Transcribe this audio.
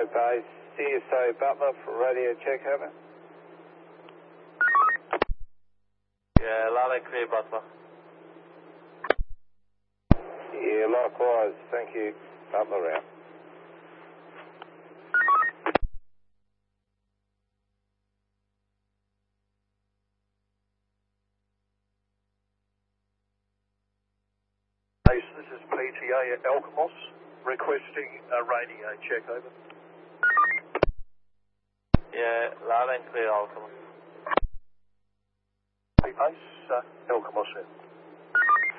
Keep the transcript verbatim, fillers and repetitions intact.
Base, C S O Butler for radio check, over. Yeah, loud and clear, Butler. Yeah, likewise, thank you. Butler out. This is P T A at Alkimos, requesting a radio check, over. Yeah, loud and clear, Alkimos. Base, uh, Alkimos out.